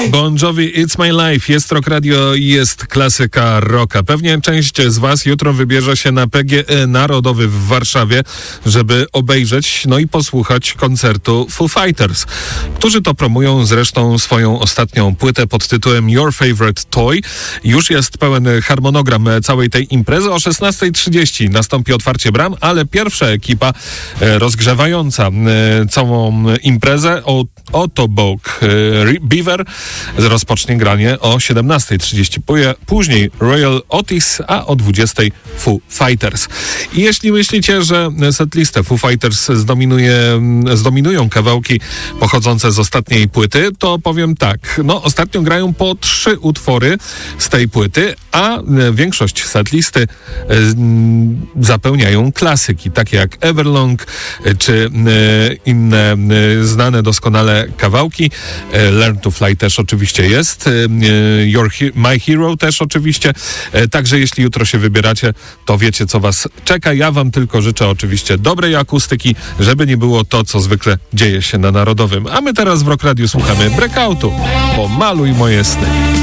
Bon Jovi, It's My Life, jest Rock Radio i jest klasyka rocka. Pewnie część z was jutro wybierze się na PGE Narodowy w Warszawie, żeby obejrzeć, no i posłuchać koncertu Foo Fighters, którzy to promują zresztą swoją ostatnią płytę pod tytułem Your Favorite Toy. Już jest pełen harmonogram całej tej imprezy. O 16:30 nastąpi otwarcie bram, ale pierwsza ekipa rozgrzewająca całą imprezę, Autobog Beaver, rozpocznie granie o 17:30. Później Royal Otis, a o 20:00 Foo Fighters. I jeśli myślicie, że setlistę Foo Fighters zdominują kawałki pochodzące z ostatniej płyty, to powiem tak. No, ostatnio grają po 3 utwory z tej płyty, a większość setlisty zapełniają klasyki, takie jak Everlong, czy inne znane doskonale kawałki. Learn to Fly też oczywiście jest. My Hero też oczywiście. Także jeśli jutro się wybieracie, to wiecie, co was czeka. Ja wam tylko życzę oczywiście dobrej akustyki, żeby nie było to, co zwykle dzieje się na Narodowym. A my teraz w Rock Radiu słuchamy Breakoutu. Pomaluj moje sny.